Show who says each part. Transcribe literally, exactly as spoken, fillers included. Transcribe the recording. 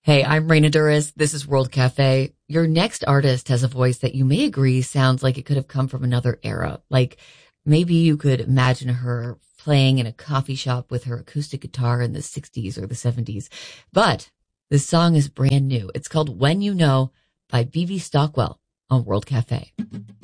Speaker 1: Hey, I'm Raina Duras. This is World Cafe. Your next artist has a voice that you may agree sounds like it could have come from another era. Like maybe you could imagine her playing in a coffee shop with her acoustic guitar in the sixties or the seventies. But this song is brand new. It's called When You Know by B B Stockwell on World Cafe.